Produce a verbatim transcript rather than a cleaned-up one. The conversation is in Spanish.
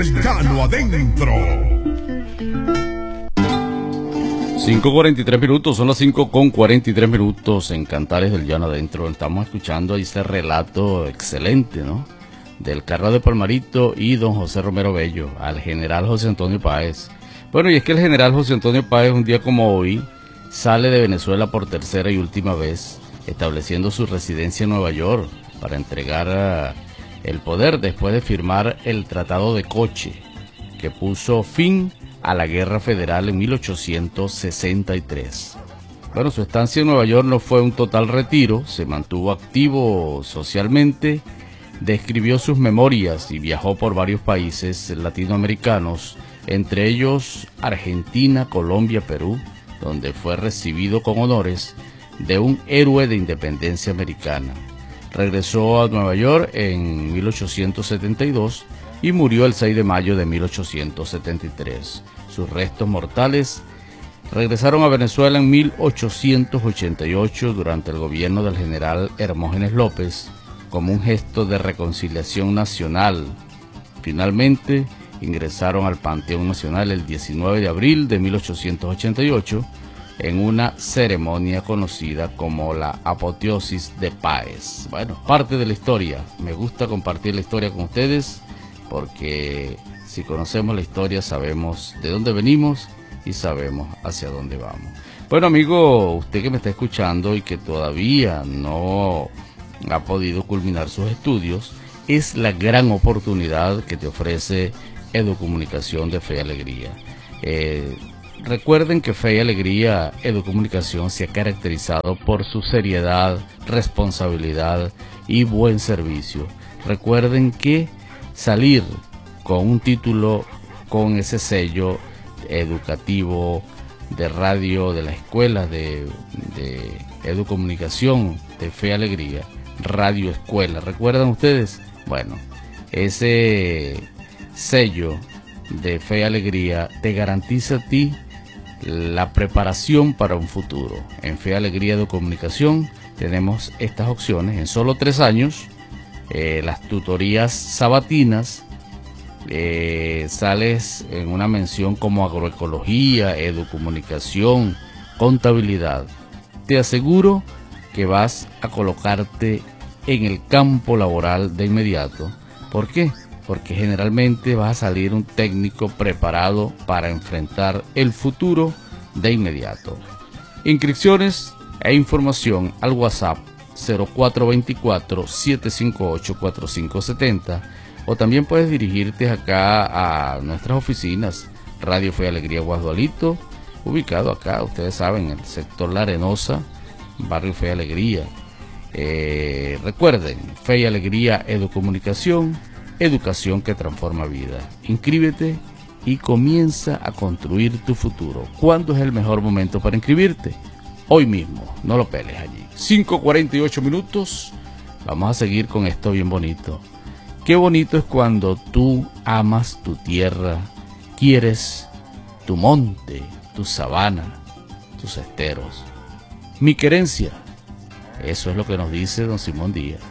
Llano Adentro. cinco cuarenta y tres minutos, son las cinco con cuarenta y tres minutos en Cantares del Llano Adentro. Estamos escuchando ahí ese relato excelente, ¿no? Del Carnaval de Palmarito y don José Romero Bello, al general José Antonio Páez. Bueno, y es que el general José Antonio Páez, un día como hoy, sale de Venezuela por tercera y última vez, estableciendo su residencia en Nueva York para entregar uh, el poder después de firmar el Tratado de Coche, que puso fin a la Guerra Federal en mil ochocientos sesenta y tres. Bueno, su estancia en Nueva York no fue un total retiro, se mantuvo activo socialmente, describió sus memorias y viajó por varios países latinoamericanos, entre ellos Argentina, Colombia, Perú, donde fue recibido con honores de un héroe de independencia americana. Regresó a Nueva York en mil ochocientos setenta y dos y murió el seis de mayo de mil ochocientos setenta y tres. Sus restos mortales regresaron a Venezuela en mil ochocientos ochenta y ocho durante el gobierno del general Hermógenes López, como un gesto de reconciliación nacional. Finalmente ingresaron al Panteón Nacional el diecinueve de abril de mil ochocientos ochenta y ocho en una ceremonia conocida como la apoteosis de Páez. Bueno, parte de la historia. Me gusta compartir la historia con ustedes porque si conocemos la historia sabemos de dónde venimos y sabemos hacia dónde vamos. Bueno, amigo, usted que me está escuchando y que todavía no ha podido culminar sus estudios, es la gran oportunidad que te ofrece Educomunicación de Fe y Alegría. Eh, recuerden que Fe y Alegría Educomunicación se ha caracterizado por su seriedad, responsabilidad y buen servicio. Recuerden que salir con un título con ese sello educativo de radio de la escuela de, de Educomunicación de Fe y Alegría, Radio Escuela, ¿recuerdan ustedes? Bueno, ese sello de Fe y Alegría te garantiza a ti la preparación para un futuro. En Fe y Alegría Educomunicación tenemos estas opciones en solo tres años. Eh, las tutorías sabatinas, eh, sales en una mención como agroecología, educomunicación, contabilidad. Te aseguro que vas a colocarte en el campo laboral de inmediato. ¿Por qué? Porque generalmente vas a salir un técnico preparado para enfrentar el futuro de inmediato. Inscripciones e información al WhatsApp cero cuatro dos cuatro, siete cinco ocho, cuatro cinco siete cero, o también puedes dirigirte acá a nuestras oficinas Radio Fe y Alegría Guasdualito, ubicado acá, ustedes saben, en el sector La Arenosa, barrio Fe y Alegría. Eh, recuerden, Fe y Alegría Educomunicación, educación que transforma vida. Inscríbete y comienza a construir tu futuro. ¿Cuándo es el mejor momento para inscribirte? Hoy mismo, no lo peles allí. cinco cuarenta y ocho minutos, vamos a seguir con esto bien bonito. Qué bonito es cuando tú amas tu tierra, quieres tu monte, tu sabana, tus esteros. Mi querencia, eso es lo que nos dice don Simón Díaz.